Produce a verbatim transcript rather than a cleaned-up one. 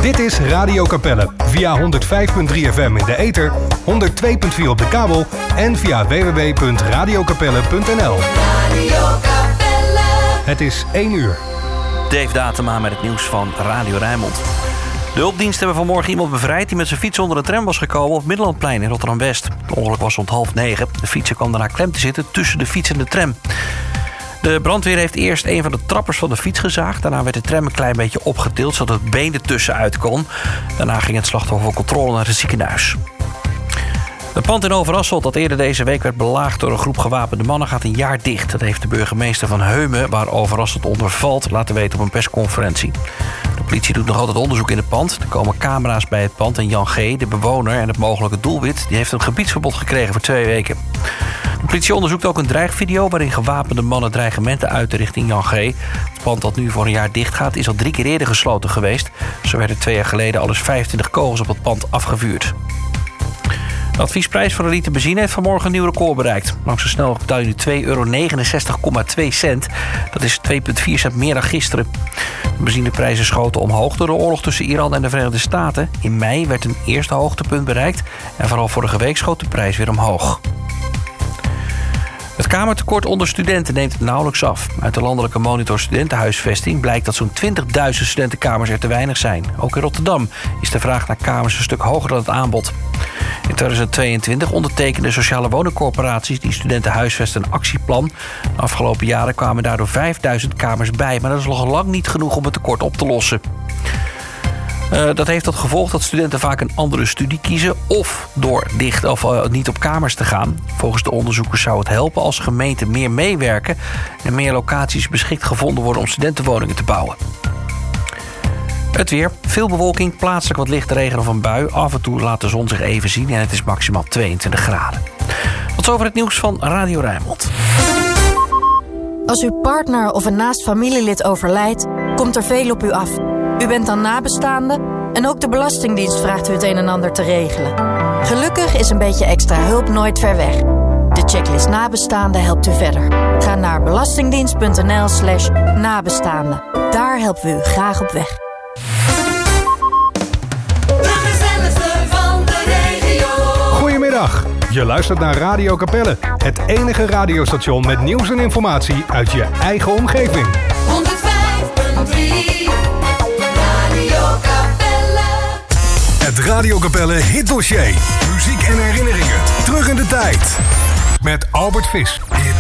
Dit is Radio Capelle via honderd vijf komma drie F M in de ether, honderd twee komma vier op de kabel en via w w w punt radio capelle punt n l. Radio Capelle. Het is één uur. Dave Datema met het nieuws van Radio Rijnmond. De hulpdiensten hebben vanmorgen iemand bevrijd die met zijn fiets onder de tram was gekomen op het Middellandplein in Rotterdam-West. Het ongeluk was rond half negen. De fietser kwam daarna klem te zitten tussen de fiets en de tram. De brandweer heeft eerst een van de trappers van de fiets gezaagd. Daarna werd de tram een klein beetje opgetild, zodat het been ertussen uit kon. Daarna ging het slachtoffer op controle naar het ziekenhuis. Het pand in Overasselt dat eerder deze week werd belaagd door een groep gewapende mannen gaat een jaar dicht. Dat heeft de burgemeester van Heumen, waar Overasselt onder valt, laten weten op een persconferentie. De politie doet nog altijd onderzoek in het pand. Er komen camera's bij het pand en Jan G., de bewoner en het mogelijke doelwit, die heeft een gebiedsverbod gekregen voor twee weken. De politie onderzoekt ook een dreigvideo waarin gewapende mannen dreigementen uiten richting Jan G. Het pand dat nu voor een jaar dicht gaat is al drie keer eerder gesloten geweest. Zo werden twee jaar geleden al eens vijfentwintig kogels op het pand afgevuurd. De adviesprijs voor een liter benzine heeft vanmorgen een nieuw record bereikt. Langs de snelweg betaal je nu twee euro negenenzestig komma twee cent. Dat is twee komma vier cent meer dan gisteren. De benzineprijzen schoten omhoog door de oorlog tussen Iran en de Verenigde Staten. In mei werd een eerste hoogtepunt bereikt. En vooral vorige week schoot de prijs weer omhoog. Het kamertekort onder studenten neemt nauwelijks af. Uit de landelijke monitor studentenhuisvesting blijkt dat zo'n twintigduizend studentenkamers er te weinig zijn. Ook in Rotterdam is de vraag naar kamers een stuk hoger dan het aanbod. In tweeduizend tweeëntwintig ondertekenden sociale woningcorporaties die studenten huisvesten een actieplan. De afgelopen jaren kwamen daardoor vijfduizend kamers bij, maar dat is nog lang niet genoeg om het tekort op te lossen. Uh, dat heeft tot gevolg dat studenten vaak een andere studie kiezen of door dicht of uh, niet op kamers te gaan. Volgens de onderzoekers zou het helpen als gemeenten meer meewerken en meer locaties beschikt gevonden worden om studentenwoningen te bouwen. Het weer. Veel bewolking, plaatselijk wat lichte regen of een bui. Af en toe laat de zon zich even zien en het is maximaal tweeëntwintig graden. Tot zover het nieuws van Radio Rijnmond. Als uw partner of een naast familielid overlijdt, komt er veel op u af. U bent dan nabestaande en ook de Belastingdienst vraagt u het een en ander te regelen. Gelukkig is een beetje extra hulp nooit ver weg. De checklist nabestaande helpt u verder. Ga naar belastingdienst.nl slash nabestaande. Daar helpen we u graag op weg. Goedemiddag, je luistert naar Radio Capelle. Het enige radiostation met nieuws en informatie uit je eigen omgeving. honderd vijf komma drie Radio Capelle. Het Radio Capelle hitdossier. Muziek en herinneringen. Terug in de tijd. Met Albert Vis.